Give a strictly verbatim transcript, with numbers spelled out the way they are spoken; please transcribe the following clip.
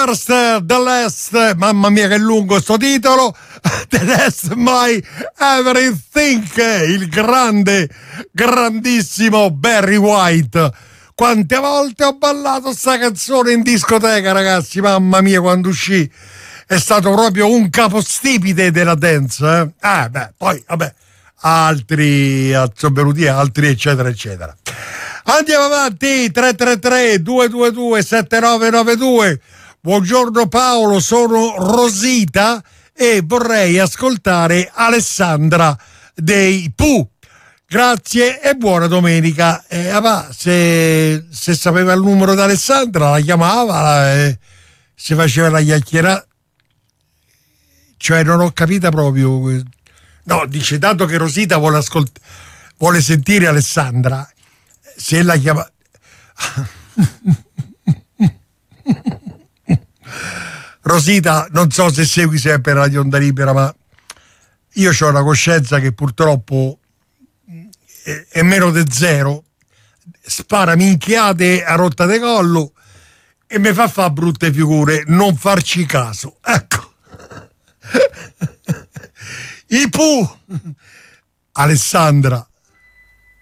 First, The Last, mamma mia che lungo sto titolo, The Last My Everything, il grande, grandissimo Barry White. Quante volte ho ballato sta canzone in discoteca, ragazzi, mamma mia, quando uscì è stato proprio un capostipite della dance, eh? Ah, beh, poi, vabbè, altri, sono venuti altri, eccetera, eccetera. Andiamo avanti, tre tre tre due due due sette nove nove due. Buongiorno Paolo, sono Rosita e vorrei ascoltare Alessandra dei Pooh. Grazie e buona domenica. Eh, ah, se, se sapeva il numero di Alessandra la chiamava e si faceva la chiacchierata. Cioè non ho capito proprio. No, dice, dato che Rosita vuole, ascolt- vuole sentire Alessandra, se la chiama... Rosita, non so se segui sempre Radio Onda Libera, ma io ho una coscienza che purtroppo è, è meno di zero, spara minchiate a rotta de collo e mi fa fa brutte figure, non farci caso, ecco. I Pooh, Alessandra,